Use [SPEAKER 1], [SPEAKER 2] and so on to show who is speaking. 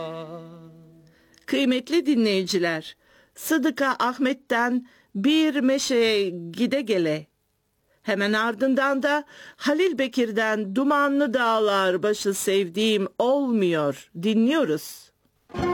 [SPEAKER 1] Kıymetli dinleyiciler, Sıdıka Ahmet'ten Bir Meşeye Gide Gele. Hemen ardından da Halil Bekir'den Dumanlı Dağlar Başı Sevdiğim Olmuyor dinliyoruz.